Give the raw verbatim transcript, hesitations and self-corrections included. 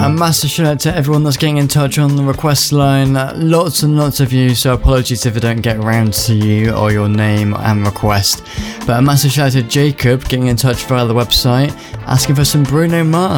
a massive shout out to everyone that's getting in touch on the request line. Uh, lots and lots of you, so apologies if I don't get around to you or your name and request. But a massive shout out to Jacob getting in touch via the website, asking for some Bruno Mars.